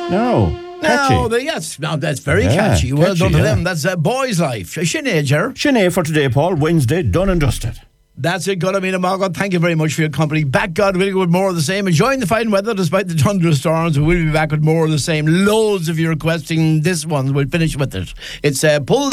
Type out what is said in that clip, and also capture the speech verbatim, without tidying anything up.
No. Catchy. No, the, yes, no, that's very Yeah, catchy. Well catchy, done to yeah. them. That's uh, Boy's Life. Sinead, Ger. Sinead for today, Paul. Wednesday, done and dusted. That's it, Godamina Margot. Thank you very much for your company. Back, God willing, with more of the same. Enjoying the fine weather despite the thunderstorms. We will be back with more of the same. Loads of you requesting this one. We'll finish with it. It's uh, Pull